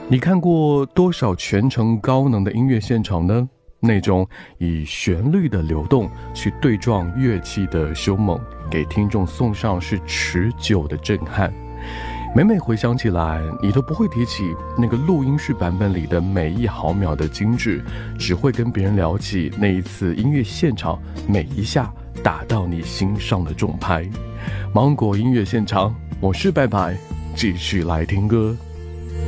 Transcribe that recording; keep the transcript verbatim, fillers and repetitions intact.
你看过多少全程高能的音乐现场呢？那种以旋律的流动去对撞乐器的凶猛，给听众送上是持久的震撼。每每回想起来，你都不会提起那个录音室版本里的每一毫秒的精致，只会跟别人聊起那一次音乐现场每一下打到你心上的重拍。芒果音乐现场，我是拜拜，继续来听歌。